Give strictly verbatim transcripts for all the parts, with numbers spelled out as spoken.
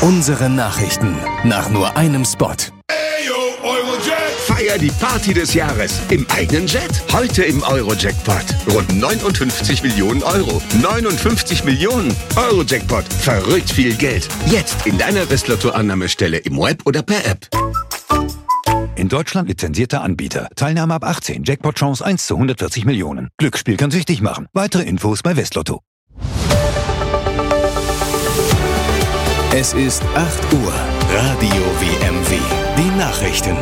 Unsere Nachrichten nach nur einem Spot. Feier die Party des Jahres im eigenen Jet. Heute im Euro-Jackpot. Rund neunundfünfzig Millionen Euro. neunundfünfzig Millionen Euro-Jackpot. Verrückt viel Geld. Jetzt in deiner Westlotto-Annahmestelle im Web oder per App. In Deutschland lizenzierter Anbieter. Teilnahme ab achtzehn. Jackpot-Chance eins zu hundertvierzig Millionen. Glücksspiel kann süchtig machen. Weitere Infos bei Westlotto. Es ist acht Uhr. Radio W M W. Die Nachrichten.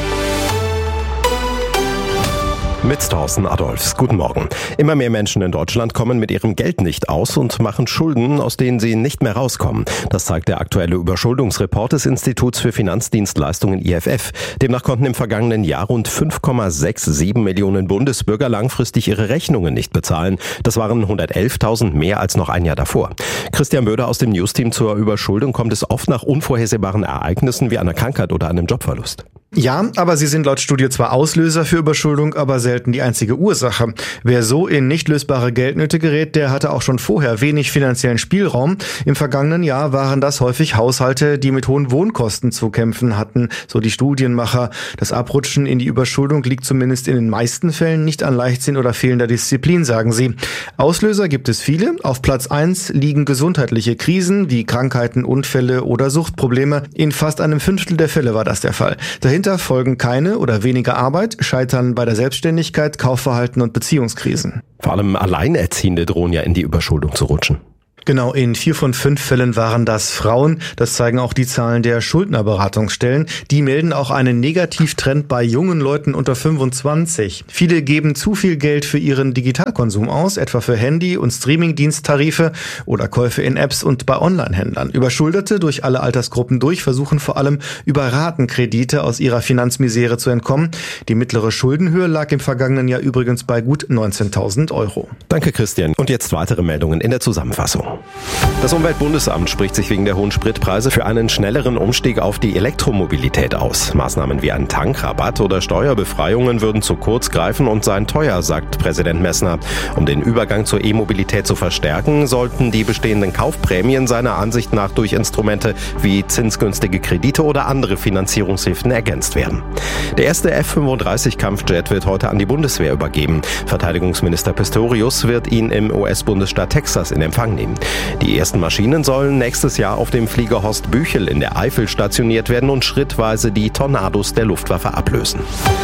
Mit Thorsten Adolfs. Guten Morgen. Immer mehr Menschen in Deutschland kommen mit ihrem Geld nicht aus und machen Schulden, aus denen sie nicht mehr rauskommen. Das zeigt der aktuelle Überschuldungsreport des Instituts für Finanzdienstleistungen I F F. Demnach konnten im vergangenen Jahr rund fünf Komma siebenundsechzig Millionen Bundesbürger langfristig ihre Rechnungen nicht bezahlen. Das waren hundertelftausend mehr als noch ein Jahr davor. Christian Böder aus dem Newsteam: Zur Überschuldung kommt es oft nach unvorhersehbaren Ereignissen wie einer Krankheit oder einem Jobverlust. Ja, aber sie sind laut Studie zwar Auslöser für Überschuldung, aber selten die einzige Ursache. Wer so in nicht lösbare Geldnöte gerät, der hatte auch schon vorher wenig finanziellen Spielraum. Im vergangenen Jahr waren das häufig Haushalte, die mit hohen Wohnkosten zu kämpfen hatten, so die Studienmacher. Das Abrutschen in die Überschuldung liegt zumindest in den meisten Fällen nicht an Leichtsinn oder fehlender Disziplin, sagen sie. Auslöser gibt es viele. Auf Platz eins liegen gesundheitliche Krisen wie Krankheiten, Unfälle oder Suchtprobleme. In fast einem Fünftel der Fälle war das der Fall. Dahinter folgen keine oder weniger Arbeit, Scheitern bei der Selbstständigkeit, Kaufverhalten und Beziehungskrisen. Vor allem Alleinerziehende drohen ja in die Überschuldung zu rutschen. Genau, in vier von fünf Fällen waren das Frauen. Das zeigen auch die Zahlen der Schuldnerberatungsstellen. Die melden auch einen Negativtrend bei jungen Leuten unter fünfundzwanzig. Viele geben zu viel Geld für ihren Digitalkonsum aus, etwa für Handy- und Streamingdiensttarife oder Käufe in Apps und bei Onlinehändlern. Überschuldete durch alle Altersgruppen durch versuchen vor allem über Ratenkredite aus ihrer Finanzmisere zu entkommen. Die mittlere Schuldenhöhe lag im vergangenen Jahr übrigens bei gut neunzehntausend Euro. Danke, Christian. Und jetzt weitere Meldungen in der Zusammenfassung. Das Umweltbundesamt spricht sich wegen der hohen Spritpreise für einen schnelleren Umstieg auf die Elektromobilität aus. Maßnahmen wie ein Tankrabatt oder Steuerbefreiungen würden zu kurz greifen und seien teuer, sagt Präsident Messner. Um den Übergang zur E-Mobilität zu verstärken, sollten die bestehenden Kaufprämien seiner Ansicht nach durch Instrumente wie zinsgünstige Kredite oder andere Finanzierungshilfen ergänzt werden. Der erste F fünfunddreißig Kampfjet wird heute an die Bundeswehr übergeben. Verteidigungsminister Pistorius wird ihn im U S-Bundesstaat Texas in Empfang nehmen. Die ersten Maschinen sollen nächstes Jahr auf dem Flieger Horst Büchel in der Eifel stationiert werden und schrittweise die Tornados der Luftwaffe ablösen.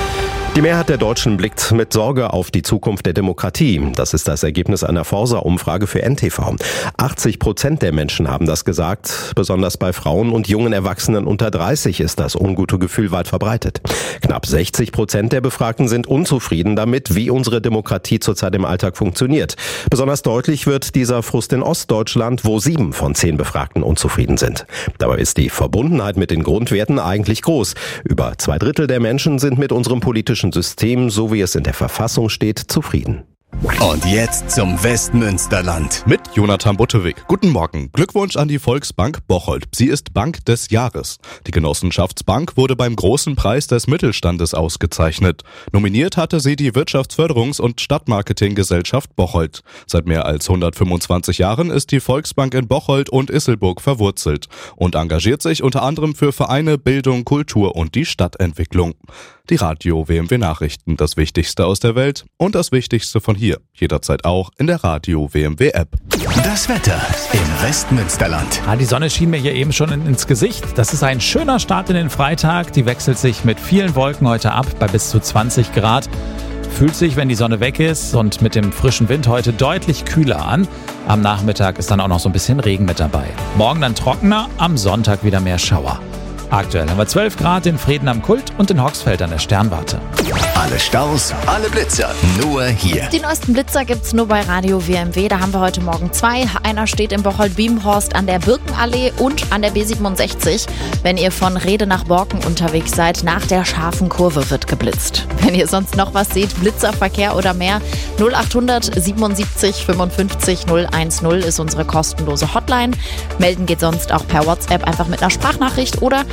Die Mehrheit der Deutschen blickt mit Sorge auf die Zukunft der Demokratie. Das ist das Ergebnis einer Forsa-Umfrage für N T V. achtzig Prozent der Menschen haben das gesagt. Besonders bei Frauen und jungen Erwachsenen unter dreißig ist das ungute Gefühl weit verbreitet. Knapp sechzig Prozent der Befragten sind unzufrieden damit, wie unsere Demokratie zurzeit im Alltag funktioniert. Besonders deutlich wird dieser Frust in Ostdeutschland, wo sieben von zehn Befragten unzufrieden sind. Dabei ist die Verbundenheit mit den Grundwerten eigentlich groß. Über zwei Drittel der Menschen sind mit unserem politischen System, so wie es in der Verfassung steht, zufrieden. Und jetzt zum Westmünsterland. Mit Jonathan Buttewig. Guten Morgen. Glückwunsch an die Volksbank Bocholt. Sie ist Bank des Jahres. Die Genossenschaftsbank wurde beim Großen Preis des Mittelstandes ausgezeichnet. Nominiert hatte sie die Wirtschaftsförderungs- und Stadtmarketinggesellschaft Bocholt. Seit mehr als hundertfünfundzwanzig Jahren ist die Volksbank in Bocholt und Isselburg verwurzelt und engagiert sich unter anderem für Vereine, Bildung, Kultur und die Stadtentwicklung. Die Radio W M W Nachrichten, das Wichtigste aus der Welt und das Wichtigste von hier. Jederzeit auch in der Radio W M W App. Das Wetter im Westmünsterland. Ah, die Sonne schien mir hier eben schon in, ins Gesicht. Das ist ein schöner Start in den Freitag. Die wechselt sich mit vielen Wolken heute ab bei bis zu zwanzig Grad. Fühlt sich, wenn die Sonne weg ist und mit dem frischen Wind heute deutlich kühler an. Am Nachmittag ist dann auch noch so ein bisschen Regen mit dabei. Morgen dann trockener, am Sonntag wieder mehr Schauer. Aktuell haben wir zwölf Grad in Frieden am Kult und in Hoxfeld an der Sternwarte. Alle Staus, alle Blitzer, nur hier. Die neuesten Blitzer gibt's nur bei Radio W M W. Da haben wir heute Morgen zwei. Einer steht in Bocholt-Biemhorst an der Birkenallee und an der B siebenundsechzig. Wenn ihr von Rede nach Borken unterwegs seid, nach der scharfen Kurve wird geblitzt. Wenn ihr sonst noch was seht, Blitzerverkehr oder mehr, null achthundert siebenundsiebzig fünfundfünfzig null eins null ist unsere kostenlose Hotline. Melden geht sonst auch per WhatsApp einfach mit einer Sprachnachricht oder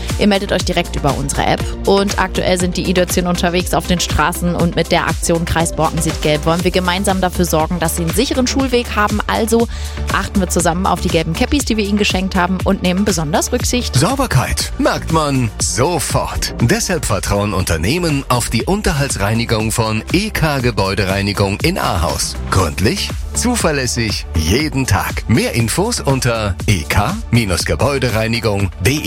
Ihr meldet euch direkt über unsere App. Und aktuell sind die i-Dötzchen unterwegs auf den Straßen und mit der Aktion Kreis Borken sieht gelb wollen wir gemeinsam dafür sorgen, dass sie einen sicheren Schulweg haben. Also achten wir zusammen auf die gelben Käppis, die wir ihnen geschenkt haben und nehmen besonders Rücksicht. Sauberkeit merkt man sofort. Deshalb vertrauen Unternehmen auf die Unterhaltsreinigung von E K Gebäudereinigung in Ahaus. Gründlich, zuverlässig, jeden Tag. Mehr Infos unter e k Gebäudereinigung punkt de.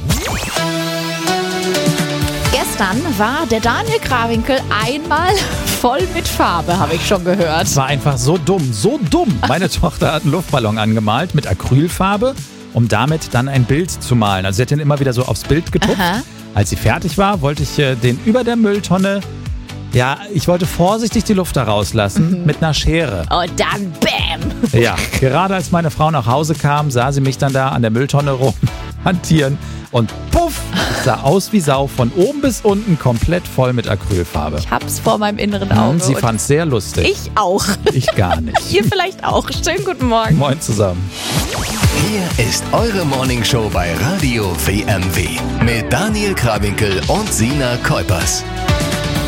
Gestern war der Daniel Krawinkel einmal voll mit Farbe, habe ich schon gehört. Es war einfach so dumm, so dumm. Meine Tochter hat einen Luftballon angemalt mit Acrylfarbe, um damit dann ein Bild zu malen. Also sie hat den immer wieder so aufs Bild getupft. Aha. Als sie fertig war, wollte ich äh, den über der Mülltonne, ja, ich wollte vorsichtig die Luft da rauslassen mhm. mit einer Schere. Und dann bäm! Ja, gerade als meine Frau nach Hause kam, sah sie mich dann da an der Mülltonne rumhantieren und puff, sah aus wie Sau, von oben bis unten komplett voll mit Acrylfarbe. Ich hab's vor meinem inneren Auge. Sie fand's sehr lustig. Ich auch. Ich gar nicht. Ihr vielleicht auch. Schönen guten Morgen. Moin zusammen. Hier ist eure Morningshow bei Radio W M W mit Daniel Krawinkel und Sina Kuipers.